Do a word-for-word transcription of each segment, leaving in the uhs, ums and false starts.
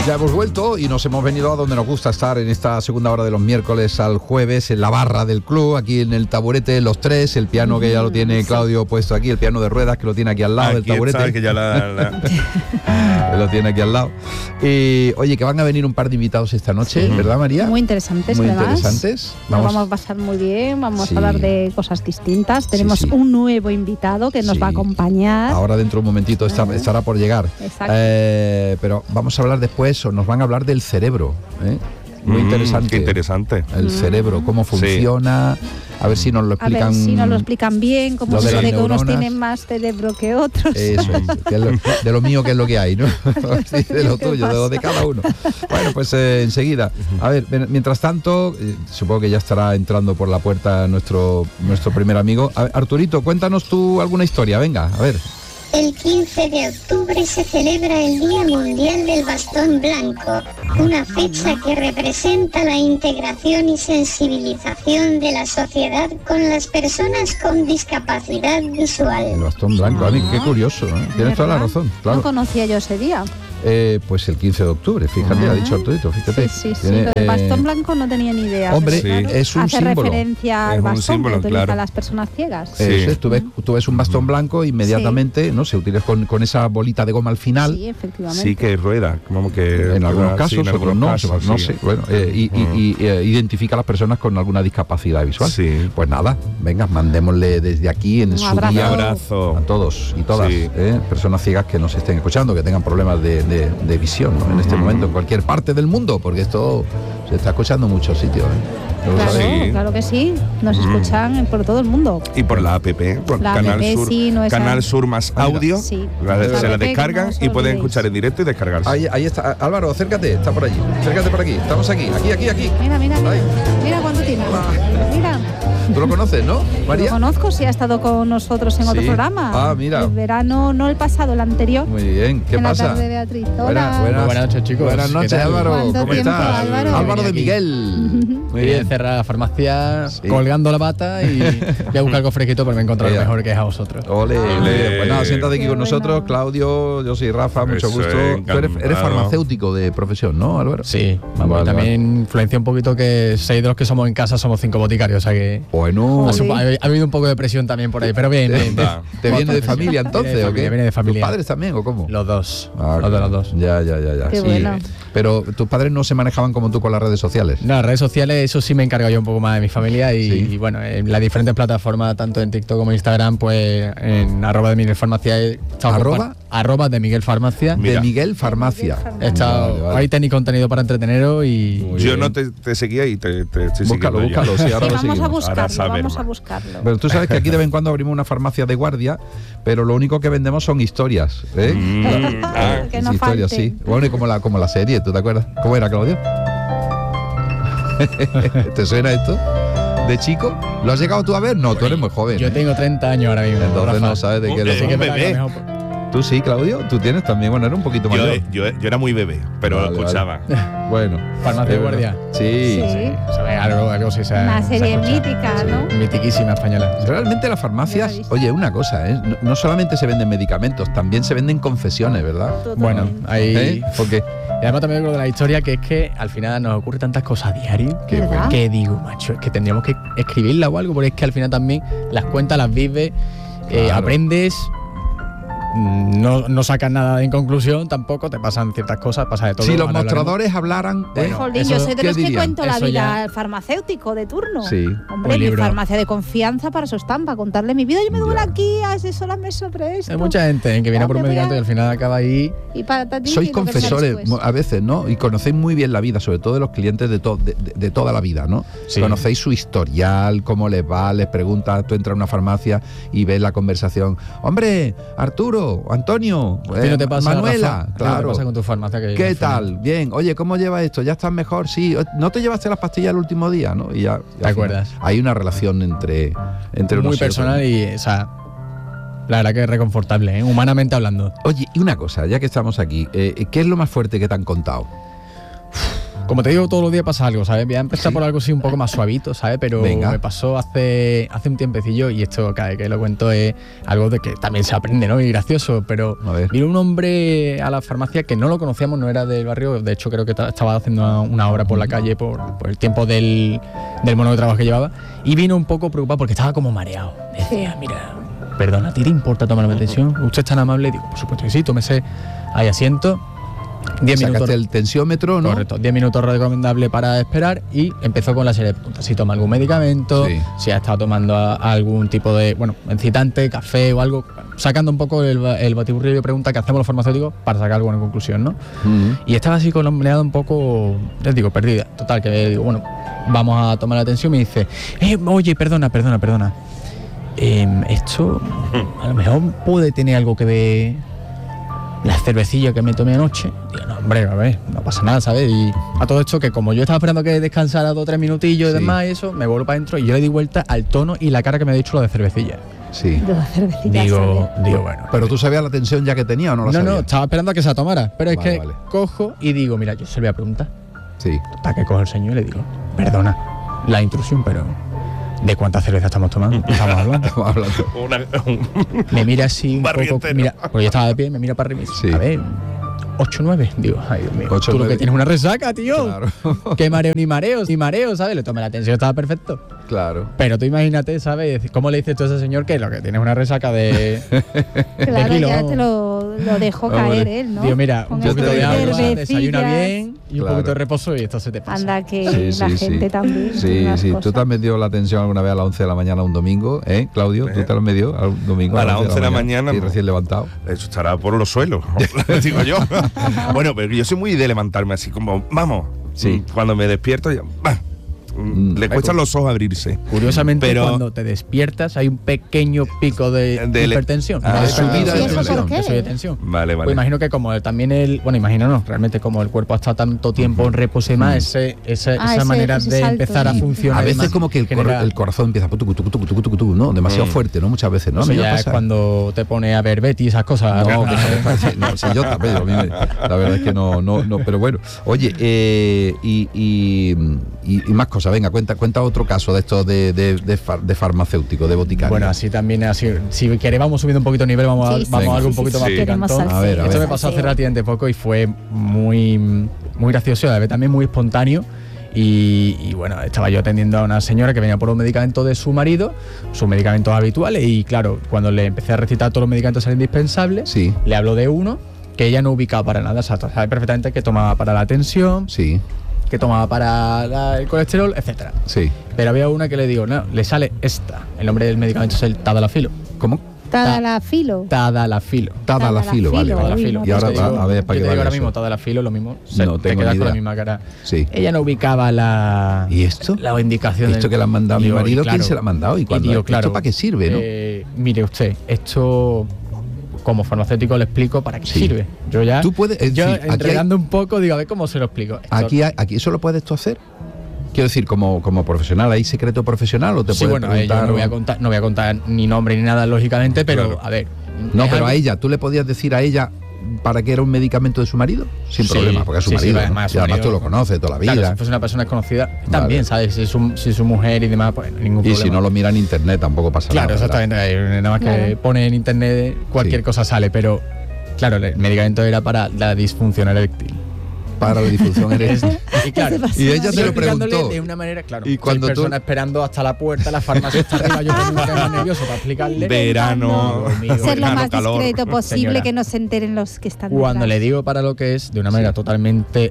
Ya hemos vuelto y nos hemos venido a donde nos gusta estar en esta segunda hora de los miércoles al jueves, en la barra del club, aquí en el taburete, los tres, el piano que ya lo tiene Claudio puesto aquí, el piano de ruedas que lo tiene aquí al lado aquí del taburete. Está, que ya la, la... que lo tiene aquí al lado. Y oye, que van a venir un par de invitados esta noche, sí. ¿verdad, María? Muy interesantes, Muy además. interesantes. Vamos. Nos vamos a pasar muy bien, vamos sí. a hablar de cosas distintas. Tenemos sí, sí. un nuevo invitado que nos sí. va a acompañar. Ahora dentro de un momentito está, estará por llegar. Exacto. Eh, pero vamos a hablar después, o nos van a hablar del cerebro, ¿eh? Muy mm, interesante. Qué interesante. El cerebro, cómo funciona. Sí. A ver si nos lo explican. A ver si nos lo explican bien, cómo se ve que unos tienen más cerebro que otros. Eso es, que es lo, de lo mío que es lo que hay, ¿no? De lo tuyo, de lo de cada uno. Bueno, pues eh, enseguida. A ver, mientras tanto, eh, supongo que ya estará entrando por la puerta nuestro, nuestro primer amigo. A ver, Arturito, cuéntanos tú alguna historia, venga, a ver. El quince de octubre se celebra el Día Mundial del Bastón Blanco, una fecha que representa la integración y sensibilización de la sociedad con las personas con discapacidad visual. El bastón blanco, Ani, qué curioso, ¿eh? Tienes toda la razón, claro. No conocía yo ese día. Eh, pues el quince de octubre, fíjate, uh-huh. ha dicho Arturito, fíjate. Sí, sí, sí, Tiene, el bastón blanco no tenía ni idea. Hombre, sí. claro, es un hace símbolo. referencia al es bastón símbolo, que utilizan claro. las personas ciegas. Sí. Eso es, tú ves, tú ves un bastón blanco, inmediatamente, sí. ¿no? Se utiliza con, con esa bolita de goma al final. Sí, efectivamente. Sí, que rueda, como que... En algunos casos, sí, en otros algunos no, casos, no sí. sé, bueno, eh, y, uh-huh. y, y eh, identifica a las personas con alguna discapacidad visual. Sí. Pues nada, venga, mandémosle desde aquí en un su abrazo. día abrazo a todos y todas, sí. eh, personas ciegas que nos estén escuchando, que tengan problemas de, de, de visión, ¿no? En este uh-huh. momento, en cualquier parte del mundo, porque esto se está escuchando en muchos sitios, ¿eh? Claro, sí. claro que sí, nos mm. escuchan por todo el mundo. Y por la app, por la Canal app, Sur, sí, no Canal Sur más audio, sí. la, la se la descargan y pueden escuchar en directo y descargarse. Ahí, ahí está, Álvaro, acércate, está por allí, acércate por aquí, estamos aquí, aquí, aquí, aquí. Mira, mira, mira, mira cuánto tiene. Mira. Tú lo conoces, ¿no, María? Lo conozco, sí, ha estado con nosotros en sí. otro programa. Ah, mira. El verano, no el pasado, el anterior. Muy bien, ¿qué en pasa? La tarde, Beatriz. Hola. Buenas, buenas, buenas noches, chicos. Buenas noches, Álvaro. ¿Cómo tiempo, estás? Álvaro, Álvaro de Miguel. Muy bien, cerrar la farmacia, sí. colgando la bata y voy a buscar algo fresquito, pero me he encontrado lo mejor que es a vosotros. Ole, ole. Pues nada, siéntate aquí Qué con bueno. nosotros, Claudio, yo soy Rafa, mucho Eso gusto. Tú eres, eres farmacéutico de profesión, ¿no, Álvaro? Sí, vamos, vale, también vale. influencia un poquito que seis de los que somos en casa somos cinco boticarios, o sea que... Bueno... Ha, ha habido un poco de presión también por ahí, pero bien, bien. bien. ¿Te viene de familia entonces viene de o qué? Viene de familia. ¿Tus padres también o cómo? Los dos, ah, los de los dos. Ya, ya, ya, ya. Qué sí. bueno. Pero tus padres no se manejaban como tú con las redes sociales. No, las redes sociales, eso sí me he encargado yo un poco más de mi familia y, sí. y bueno, en las diferentes plataformas, tanto en TikTok como en Instagram, pues en arroba de Miguel Farmacia. ¿Arroba? Arroba de Miguel Farmacia. Mira. De Miguel Farmacia. He estado, vale, vale. Ahí tenéis contenido para entreteneros y... Muy yo bien. no te, te seguía y te, te estoy búscalo, búscalo, sí, ahora sí, lo vamos a buscarlo, ahora vamos a buscarlo. Pero tú sabes que aquí de vez en cuando abrimos una farmacia de guardia, pero lo único que vendemos son historias, ¿eh? Mm, ah, que no historias, falte. sí. Bueno, y como la, como la serie, ¿tú te acuerdas? ¿Cómo era, Claudio? ¿Te suena esto? ¿De chico? ¿Lo has llegado tú a ver? No, tú eres muy joven. Yo ¿eh? tengo treinta años ahora mismo. Entonces Rafa. No sabes de qué es lo un bebé. Tú sí, Claudio, tú tienes también, bueno, era un poquito yo, mayor. Yo, yo era muy bebé, pero vale, lo escuchaba. Vale. Bueno. Farmacia de guardia. Sí. Sí. sí. ¿Sabes? Algo, algo sí, se Una serie se mítica, sí. ¿no? Mitiquísima española. Realmente las farmacias, oye, una cosa, ¿eh? No, no solamente se venden medicamentos, también se venden confesiones, ¿verdad? Totalmente. Bueno, ahí... ¿Eh? ¿Por qué? Y además también lo de la historia, que es que al final nos ocurre tantas cosas a diario que, ¿verdad? que digo, macho, es que tendríamos que escribirla o algo, porque es que al final también las cuentas, las vives, eh, claro. aprendes, no, no sacas nada en conclusión, tampoco te pasan ciertas cosas, pasa de todo. Si los mostradores hablaran, ¿eh? Bueno, Jolín, yo soy de los que dirían? cuento la Eso vida ya... al farmacéutico de turno. Sí. Hombre, mi farmacia de confianza para su estampa, contarle mi vida, yo me duele aquí, asesórame sobre esto. Hay mucha gente que viene por un medicamento y al final acaba ahí. Y para ti, sois confesores a veces, ¿no? Y conocéis muy bien la vida, sobre todo de los clientes de, to de, de, de toda la vida, ¿no? Sí. Conocéis su historial, cómo les va, les preguntas, tú entras a una farmacia y ves la conversación. Hombre, Arturo, Antonio, eh, no te pasa, Manuela, Rafa, claro. ¿Qué te pasa con tu farmacia? Que ¿Qué tal? Bien. Oye, ¿cómo llevas esto? ¿Ya estás mejor? Sí. ¿No te llevaste las pastillas el último día? ¿No? Y ya, ya ¿Te acuerdas? Hay una relación entre, entre muy unos personal y, o sea, la verdad que es reconfortable, ¿eh? Humanamente hablando. Oye, y una cosa, ya que estamos aquí, eh, ¿qué es lo más fuerte que te han contado? Como te digo, todos los días pasa algo, ¿sabes? Voy a empezar ¿Sí? por algo así un poco más suavito, ¿sabes? Pero Venga. me pasó hace, hace un tiempecillo y esto cada vez que lo cuento es algo de que también se aprende, ¿no? Y gracioso, pero A ver. vino un hombre a la farmacia que no lo conocíamos, no era del barrio, de hecho creo que ta- estaba haciendo una, una hora por la calle por, por el tiempo del, del mono de trabajo que llevaba y vino un poco preocupado porque estaba como mareado. Decía, mira, perdona, ¿a ti te importa tomarme atención? ¿Usted es tan amable? Digo, por supuesto que sí, tómese ahí asiento. diez minutos. Sacaste el tensiómetro, ¿no? Correcto, diez minutos recomendable para esperar y empezó con la serie de preguntas. Si toma algún medicamento, Sí. si ha estado tomando a- algún tipo de, bueno, excitante, café o algo, sacando un poco el, ba- el batiburrillo de preguntas que hacemos los farmacéuticos para sacar algo en conclusión, ¿no? Mm. Y estaba así con la mirada un poco, les digo, perdida. Total, que le digo, bueno, vamos a tomar la atención y me dice, eh, oye, perdona, perdona, perdona. Em, esto a lo mejor puede tener algo que ver la cervecilla que me tomé anoche. Digo, no, hombre, a ver, no pasa nada, ¿sabes? Y a todo esto que como yo estaba esperando que descansara dos o tres minutillos y Sí. demás y eso, me vuelvo para adentro y yo le di vuelta al tono y la cara que me ha dicho lo de cervecilla. Sí. De la cervecilla. Digo, ¿sabes? digo, bueno. Pero tú sabías la tensión ya que tenía o no la no, sabías. no, estaba esperando a que se la tomara. Pero es Vale, que vale. cojo y digo, mira, yo se lo voy a preguntar. Sí. Hasta que cojo el señor y le digo, perdona la intrusión, pero ¿de cuántas cervezas estamos tomando? Estamos hablando. Estamos hablando. Una- un- Me mira así un barrio poco, entero. mira, porque yo estaba de pie, me mira para arriba y dice, Sí. a ver, ocho nueve. Digo, ay Dios mío, ocho, tú lo nueve. que tienes una resaca, tío. Claro. Qué mareo ni mareo, ni mareo, ¿sabes? Le tomé la atención, estaba perfecto. Claro. Pero tú imagínate, ¿sabes? ¿Cómo le dices tú a ese señor que lo que tiene es una resaca de... Claro, kilo, ya vamos. te lo, lo dejo Hombre. caer él, ¿no? Digo, mira, Con un yo el poquito te de digo, agua, cervecillas. desayuna bien y un Claro. poquito de reposo y esto se te pasa. Anda que Sí, la sí, gente sí. también. Sí, unas sí. ¿Tú cosas. te has metido la tensión alguna vez a las once de la mañana un domingo? ¿Eh, Claudio? ¿Tú te lo has metido a un domingo? A las once de la mañana, Sí, no. recién levantado. Eso estará por los suelos, digo yo. Bueno, pero yo soy muy de levantarme así como, vamos. Sí. Cuando me despierto, ya, bah, Mm. le cuestan los ojos abrirse. Curiosamente, Pero- cuando te despiertas hay un pequeño pico de, De le- hipertensión. Ah, de subida hipertensión. de ¿Y eso por tensión. qué? De subida de tensión. Vale, vale. Pues imagino que como también el, bueno, imagino no, realmente como el cuerpo ha estado tanto tiempo en reposo y más, ese, ese- Ah, esa ese- manera ese de salto, empezar a sí. funcionar. A y veces demás, como que el, cor- genera- el corazón empieza tucu, tucu, tucu, tucu, tucu, tucu, ¿no? Demasiado Mm. fuerte, ¿no? Muchas veces, ¿no? A Eso mí me ya es pasa. cuando te pone a ver Betty y esas cosas. No, ¿no? que no me parece- no, sí, yo también, a mí me- la verdad es que no, no, no, pero bueno. Oye, eh, y, y, y- y más cosas, venga, cuenta, cuenta otro caso de estos de, de, de, far- de farmacéutico, de boticario. Bueno, así también, así, si queréis vamos subiendo un poquito de nivel, vamos, a, Sí, sí, vamos sí, a algo un sí, poquito sí, más sí. Queremos picantón. salseo, A ver, a ver. Esto me pasó hace salseo. relativamente poco y fue muy, muy gracioso y a la vez también muy espontáneo. Y, y bueno, estaba yo atendiendo a una señora que venía por los medicamentos de su marido, sus medicamentos habituales, y claro, cuando le empecé a recitar todos los medicamentos eran indispensables, Sí, le hablo de uno que ella no ubicaba para nada, o sea, sabe perfectamente que tomaba para la tensión, sí, que tomaba para la- el colesterol, etcétera. sí. Pero había una que le digo, no, le sale esta. El nombre del medicamento es el Tadalafilo. ¿Cómo? Tadalafilo. Tadalafilo. Tadalafilo, vale, Tadalafilo, vale. uy, Tadalafilo. no Y ahora sé. va- a ver, ¿para Yo qué te digo vale ahora eso? mismo Tadalafilo, lo mismo. Se- No te tengo quedas ni con la idea. misma cara. Sí. Ella no ubicaba la, ¿Y esto? la indicación. ¿Esto del- que le han mandado a mi Digo, y marido? ¿Quién claro, se la ha mandado? ¿Y cuándo? digo, ¿Esto claro, para qué sirve, no? eh, mire usted, esto como farmacéutico le explico para qué Sí. sirve. Yo ya, Tú puedes- es yo decir, aquí hay- entregando un poco, digo, a ver cómo se lo explico. Esto- Aquí, hay- aquí eso lo puedes tú hacer. Quiero decir, como, como profesional, ¿hay secreto profesional o te sí, puedes bueno, eh, yo preguntar? no voy a o- contar, no voy a contar ni nombre ni nada, lógicamente, pero Claro. a ver. No, es pero algo- a ella, ¿tú le podías decir a ella para qué era un medicamento de su marido? Sin Sí, problema, porque es su sí, sí, marido. ¿no? además, su Y además marido- tú lo conoces toda la vida. Claro, si fuese una persona desconocida, Vale. también, ¿sabes? Si es, su, si es su mujer y demás, pues ningún y problema. si no lo mira en internet tampoco pasa Claro, nada. ¿verdad? exactamente. eh, Nada más que Claro. pone en internet cualquier Sí. cosa sale, pero claro, el medicamento era para la disfunción eréctil. Para la difusión eres. Y claro, Ese Y ella yo te lo explicándole preguntó. de una manera, claro. Y cuando seis tú- personas esperando hasta la puerta, la farmacia está arriba, yo tengo un tema nervioso para explicarle. Verano, Dios mío. Ser lo verano, más calor. discreto posible, Señora. que no se enteren los que están Cuando detrás. le digo para lo que es, de una manera totalmente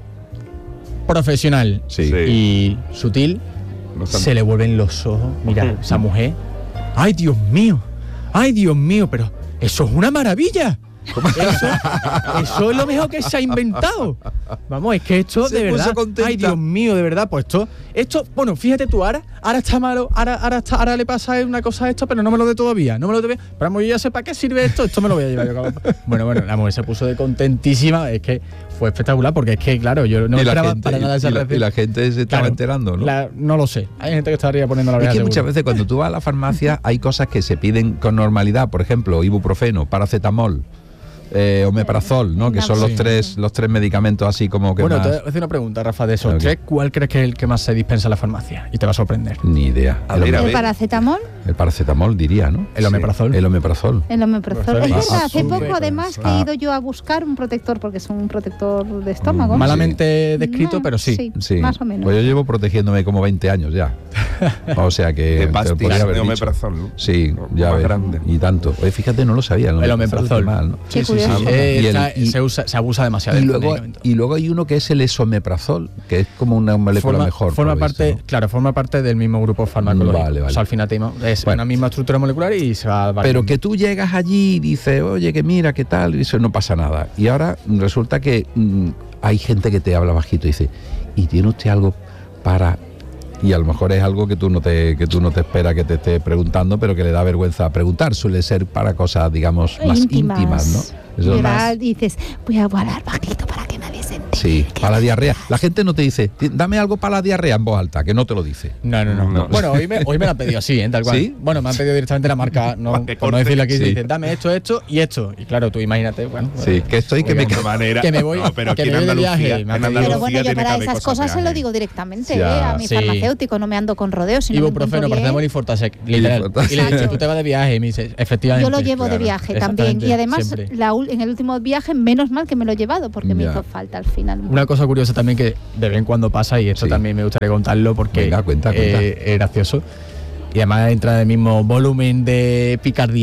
profesional Sí. Sí. y sutil, No tan- se le vuelven los ojos. Mira, esa mujer. ¡Ay, Dios mío! ¡Ay, Dios mío! Pero eso es una maravilla. Eso, eso es lo mejor que se ha inventado. Vamos, es que esto Se de puso verdad. contenta. Ay, Dios mío, de verdad. Pues esto, esto, bueno, fíjate tú, ahora, ahora está malo, ahora, ahora está, ahora le pasa una cosa a esto, pero no me lo dé todavía, no me lo dé todavía. Pero vamos, yo ya sé para qué sirve esto, esto me lo voy a llevar yo. cabrón. Bueno, bueno, la mujer se puso de contentísima, es que fue espectacular, porque es que, claro, yo no y, la esperaba gente, para nada y, esa la, reacción. y la gente se estaba Claro, enterando, ¿no? La- no lo sé. Hay gente que estaría poniendo la Es oreja que seguro. muchas veces cuando tú vas a la farmacia hay cosas que se piden con normalidad, por ejemplo, ibuprofeno, paracetamol, eh, omeprazol, ¿no? Que son los Sí. tres los tres medicamentos así como que Bueno, más... te voy a hacer una pregunta, Rafa, de esos Ok. tres, ¿cuál crees que es el que más se dispensa en la farmacia? Y te va a sorprender. Ni idea. A el, ver, a ¿El ver. paracetamol? el paracetamol diría, ¿no? El omeprazol. El omeprazol. El omeprazol. Es Ah, verdad, hace azul. poco además que he Ah. ido yo a buscar un protector, porque es un protector de estómago. Malamente descrito, No, pero sí. Sí, más o menos. Pues yo llevo protegiéndome como veinte años ya. O sea que De te lo pastillas podría haber de dicho. omeprazol, ¿no? Sí, Lo ya más ves, grande. y tanto. Oye, fíjate, no lo sabía. El omeprazol. qué mal, ¿no? Qué Sí, sí, curioso. sí. Ah, Eh, y el- está- y- se, usa, se abusa demasiado Y del luego, medicamento. y luego hay uno que es el esomeprazol, que es como una molécula forma, mejor. por forma lo visto, parte, ¿no? claro, forma parte del mismo grupo farmacológico. Vale, vale. O sea, al final te- es Bueno. una misma estructura molecular y se va Pero variando. que tú llegas allí y dices, oye, que mira, qué tal, y eso no pasa nada. Y ahora mm, resulta que mm, hay gente que te habla bajito y dice, ¿y tiene usted algo para...? Y a lo mejor es algo que tú no te que tú no te esperas que te esté preguntando, pero que le da vergüenza preguntar. Suele ser para cosas, digamos, más íntimas, ¿no? Eso Y es ahora más- dices, voy a hablar bajito para que nadie se entere. Sí, para la diarrea. La gente no te dice, "Ti- dame algo para la diarrea en voz alta, que no te lo dice. No, no, no, No. Bueno, hoy me, hoy me la han pedido así, ¿eh? Tal cual. ¿Sí? Bueno, me han pedido directamente la marca, no, Para que por no corte. decirlo aquí, Sí. dicen, dame esto, esto y esto. Y claro, tú imagínate, bueno. Sí, que estoy que me De manera. que me voy- No, pero que aquí me en voy de viaje, Andalucía, me en han pedido- Andalucía Pero bueno, yo tiene para cada esas cosa cosas de se lo viaje. digo directamente, Ya, ¿eh? A mi sí. farmacéutico, no me ando con rodeos. Si no me Ibuprofeno, encuentro paracetamol bien. y Fortasec, literal. Fortasec. Y le he dicho, Exacto. tú te vas de viaje y me dice, efectivamente. Yo lo llevo de claro. viaje también. Exactamente, Y además, siempre. la ul- en el último viaje, menos mal que me lo he llevado, porque me Ya. hizo falta al final. Una cosa curiosa también que de vez en cuando pasa, y esto Sí. también me gustaría contarlo porque Venga, cuenta, cuenta. eh, es gracioso. Y además entra en el mismo volumen de picardía